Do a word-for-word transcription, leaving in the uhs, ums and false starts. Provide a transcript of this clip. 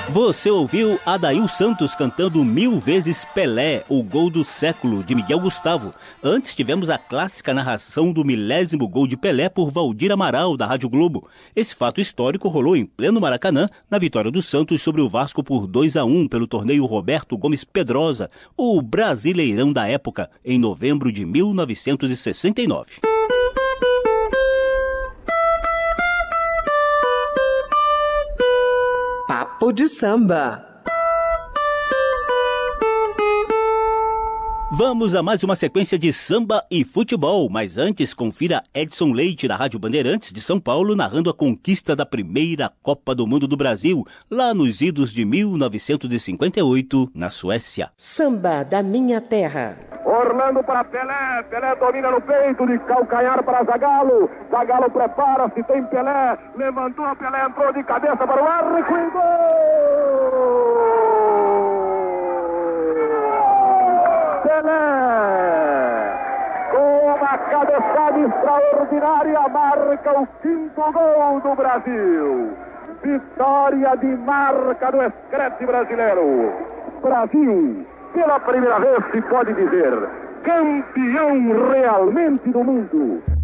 Você ouviu Adail Santos cantando Mil Vezes Pelé, o gol do século, de Miguel Gustavo. Antes tivemos a clássica narração do milésimo gol de Pelé por Valdir Amaral, da Rádio Globo. Esse fato histórico rolou em pleno Maracanã, na vitória do Santos sobre o Vasco por dois a um pelo torneio Roberto Gomes Pedrosa, o Brasileirão da época, em novembro de mil novecentos e sessenta e nove. Papo de Samba. Vamos a mais uma sequência de samba e futebol, mas antes confira Edson Leite, da Rádio Bandeirantes de São Paulo, narrando a conquista da primeira Copa do Mundo do Brasil, lá nos idos de mil novecentos e cinquenta e oito, na Suécia. Samba da minha terra. Orlando para Pelé, Pelé domina no peito, de calcanhar para Zagallo, Zagallo prepara-se, tem Pelé, levantou a Pelé, entrou de cabeça para o arco e gol! Pelé, com uma cabeçada extraordinária, marca o quinto gol do Brasil. Vitória de marca do escrete brasileiro. Brasil, pela primeira vez se pode dizer, campeão realmente do mundo.